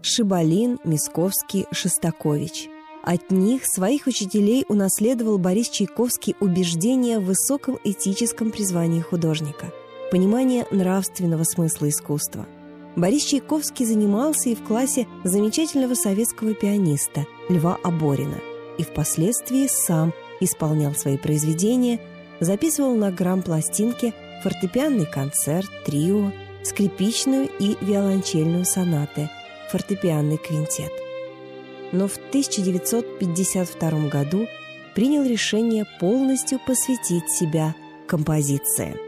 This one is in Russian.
Шибалин, Мисковский, Шостакович. От них, своих учителей, унаследовал Борис Чайковский убеждение в высоком этическом призвании художника, понимание нравственного смысла искусства. Борис Чайковский занимался и в классе замечательного советского пианиста Льва Оборина, и впоследствии сам исполнял свои произведения, записывал на грампластинке фортепианный концерт, трио, скрипичную и виолончельную сонаты, фортепианный квинтет. Но в 1952 году принял решение полностью посвятить себя композиции.